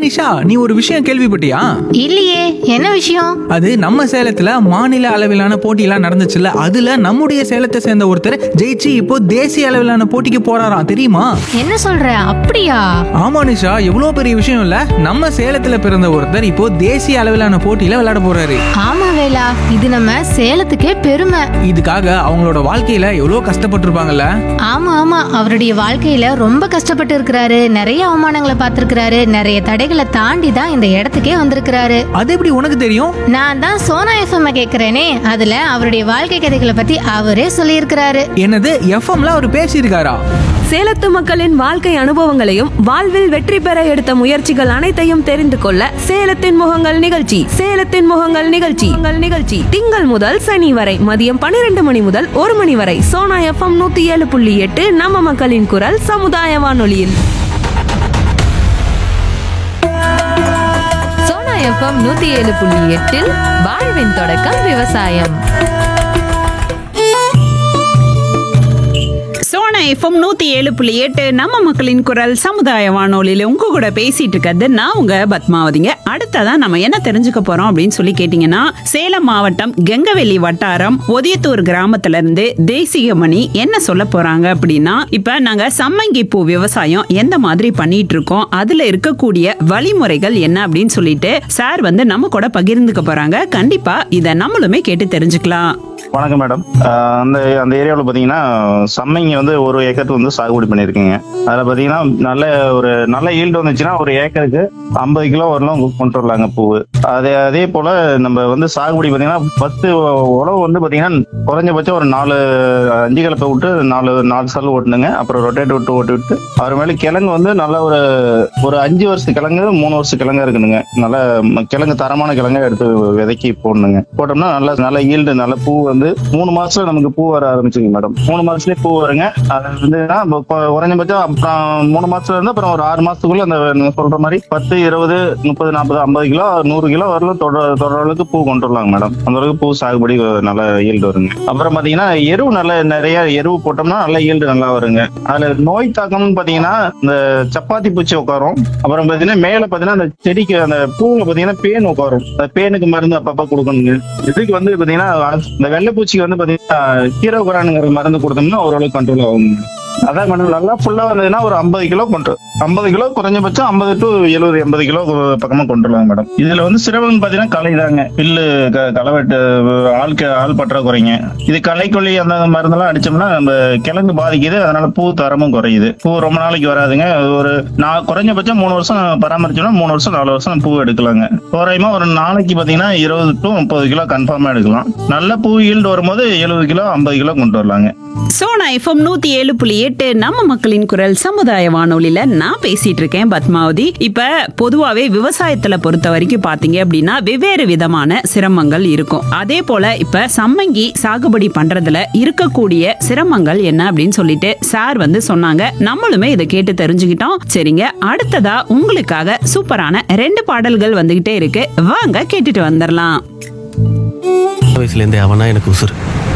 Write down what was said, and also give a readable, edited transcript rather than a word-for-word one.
நிஷா, நீ ஒரு விஷயம் கேள்விப்பட்டியா? இல்லையே, என்ன விஷயம்? அது நம்ம சேலத்துல மாநில அளவிலான போட்டியெல்லாம் நடந்துச்சுல்ல, அதுல நம்முடைய சேலத்தை சேர்ந்த ஒருத்தர் ஜெயிச்சு இப்போ தேசிய அளவிலான போட்டிக்கு போறாராம், தெரியுமா? என்ன சொல்ற? அப்படியா? ஆமா நிஷா, எவ்வளவு பெரிய விஷயம் இல்ல. நம்ம சேலத்துல பிறந்த ஒருத்தர் இப்போ தேசிய அளவிலான போட்டியில விளையாட போறாரு. ஆமா வேலா, இது நம்ம சேலத்துக்கே பெருமை. இதுக்காக அவங்களோட வாழ்க்கையில எவ்வளவு கஷ்டப்பட்டு இருப்பாங்கல்ல. ஆமா ஆமா, அவருடைய வாழ்க்கையில ரொம்ப கஷ்டப்பட்டு இருக்கிறாரு. நிறைய அவமானங்களை பார்த்திருக்கிறாரு. நிறைய தடைகளை தாண்டி தான் இந்த இடத்துக்கே வந்திருக்கிறாரு. அது எப்படி உனக்கு தெரியும்? நான் தான் சோனா எஃப்எம் கேக்குறேனே, அதுல அவருடைய வாழ்க்கை கதைகளை பத்தி அவரே சொல்லியிருக்கிறாரு. என்னது, எஃப்எம்ல அவர் பேசியிருக்காரா? சேலத்து மக்களின் வாழ்க்கை அனுபவங்களையும் வாழ்வில் வெற்றி பெற எடுத்த முயற்சிகள் அனைத்தையும் தெரிந்து கொள்ள சேலத்தின் முகங்கள் நிகழ்ச்சி திங்கள் முதல் சனி வரை மதியம் 12 மணி முதல் 1 மணி வரை சோனா எஃப்எம் 107.8 நம்ம மக்களின் குரல் சமுதாய வானொலியில். சோனா எஃப்எம் 107.8 வாழ்வின் தொடக்கம் விவசாயம். சோனா எஃப்எம் 107.8 நம்ம மக்களின் குரல் சமுதாய வானொலியில உங்க கூட பேசிட்டு இருக்கிறது நான் உங்க பத்மாவதிங்க. அடுத்ததான் நம்ம என்ன தெரிஞ்சுக்க போறோம் அப்படின்னு சொல்லி கேட்டீங்கன்னா, சேலம் மாவட்டம் கெங்கவெளி வட்டாரம் ஒதியத்தூர் கிராமத்துல இருந்து தேசிகமணி என்ன சொல்ல போறாங்க அப்படின்னா, இப்ப நாங்க சம்மங்கி பூ விவசாயம் எந்த மாதிரி பண்ணிட்டு இருக்கோம், அதுல இருக்கக்கூடிய வழிமுறைகள் என்ன அப்படின்னு சொல்லிட்டு சார் வந்து நம்ம கூட பகிர்ந்துக்க போறாங்க. கண்டிப்பா இதை நம்மளுமே கேட்டு தெரிஞ்சுக்கலாம். வணக்கம் மேடம். அந்த ஏரியாவில் பார்த்தீங்கன்னா சம்மங்கி வந்து 1 ஏக்கருக்கு வந்து சாகுபடி பண்ணியிருக்கீங்க. அதில் பார்த்தீங்கன்னா நல்ல ஈல்டு வந்துச்சுன்னா 1 ஏக்கருக்கு 50 கிலோ வரலாம் கொண்டு வரலாங்க பூ. அதே போல் நம்ம வந்து சாகுபடி பார்த்தீங்கன்னா 10 உழவு வந்து பார்த்தீங்கன்னா குறைஞ்சபட்சம் ஒரு 5 கலப்பை விட்டு 4 சல் ஓட்டணுங்க. அப்புறம் ரொட்டேட் ஓட்டு அவர் மேலே கிழங்கு வந்து நல்ல ஒரு 5 வருஷத்து கிழங்கு 3 வருஷம் கிழங்கா இருக்கணுங்க. நல்ல கிழங்கு தரமான கிழங்கா எடுத்து விதைக்கி போடணுங்க. போட்டோம்னா நல்ல ஈல்டு நல்ல பூ வந்து 3 மாசத்துல நமக்கு பூ வர ஆரம்பிச்சுங்க மேடம். 3 மாசத்துலயே பூ வருங்க. அது வந்து குறைஞ்சபட்சம் அப்புறம் 3 மாசத்துல இருந்து அப்புறம் ஒரு 6 மாசத்துக்குள்ள அந்த சொல்ற மாதிரி 10, 20, 30, 40, 50 கிலோ 100 கிலோ வரலும் தொடர அளவுக்கு பூ கொண்டு வரலாங்க மேடம். அந்த அளவுக்கு பூ சாகுபடி நல்ல ஈல்டு வருங்க. அப்புறம் பாத்தீங்கன்னா எருவு நிறைய எருவு போட்டோம்னா நல்ல ஈல்டு நல்லா வருங்க. அதுல நோய் தாக்கம்னு பாத்தீங்கன்னா இந்த சப்பாத்தி பூச்சி உட்காரும். அப்புறம் பாத்தீங்கன்னா மேல பாத்தீங்கன்னா அந்த செடிக்கு அந்த பூவுல பாத்தீங்கன்னா பேன் உட்காரும். அந்த பேனுக்கு மருந்து அப்பப்ப கொடுக்கணுங்க. இதுக்கு வந்து பாத்தீங்கன்னா இந்த வெள்ளைப்பூச்சிக்கு வந்து பாத்தீங்கன்னா ஹீரோகுரானுங்கிற மருந்து கொடுத்தோம்னா ஓரளவுக்கு கண்ட்ரோல் ஆகும். அதான் மேடம் நல்லா ஃபுல்லா வந்ததுன்னா ஒரு 50 கிலோ குறைஞ்சபட்சம் 50 to 70, 80 கிலோ பக்கமா கொண்டு வரலாம் மேடம். இதுல வந்து சிரமம் பாத்தீங்கன்னா களை தாங்க. பில்லு களவெட்டு ஆள் பற்றாக்குறைங்க. இது களைக்கொல்லி அந்த மருந்தெல்லாம் அடிச்சோம்னா நம்ம கிழங்கு பாதிக்குது. அதனால பூ தரமும் குறையுது. பூ ரொம்ப நாளைக்கு வராதுங்க. குறைஞ்சபட்சம் 3 வருஷம் பராமரிச்சோம்னா 3 வருஷம் 4 வருஷம் பூ எடுக்கலாங்க. தோராயமா ஒரு நாளைக்கு பாத்தீங்கன்னா 20 to 30 கிலோ கன்ஃபார்மா எடுக்கலாம். நல்ல பூ ஈல்டு வரும்போது 70 கிலோ 50 கிலோ கொண்டு வரலாங்க. சோனா எஃப்எம் 107.8 நம்ம மக்களின் குரல் சமுதாய வானொலியில நான் பேசிட்டு இருக்கேன் பத்மாவதி. இப்ப பொதுவாவே விவசாயத்துல பொறுத்த வரைக்கும் பாத்தீங்க அப்படின்னா வெவ்வேறு விதமான சிரமங்கள் இருக்கும். அதே போல இப்ப சம்மங்கி சாகுபடி பண்றதுல இருக்கக்கூடிய சிரமங்கள் என்ன அப்படின்னு சொல்லிட்டு சார் வந்து சொன்னாங்க. நம்மளுமே இதை கேட்டு தெரிஞ்சுக்கிட்டோம். சரிங்க, அடுத்ததா உங்களுக்காக சூப்பரான 2 பாடல்கள் வந்துகிட்டே இருக்கு. வாங்க கேட்டுட்டு வந்துடலாம். வயசுல இருந்தே அவனா எனக்கு உசுறு.